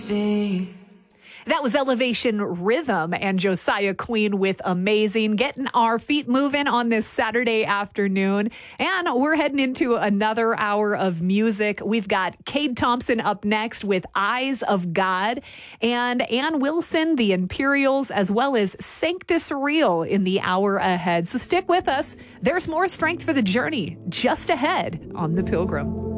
That was Elevation Rhythm and Josiah Queen with Amazing, getting our feet moving on this Saturday afternoon. And we're heading into another hour of music. We've got Cade Thompson up next with Eyes of God, and Ann Wilson, the Imperials, as well as Sanctus Real in the hour ahead. So stick with us. There's more strength for the journey just ahead on The Pilgrim.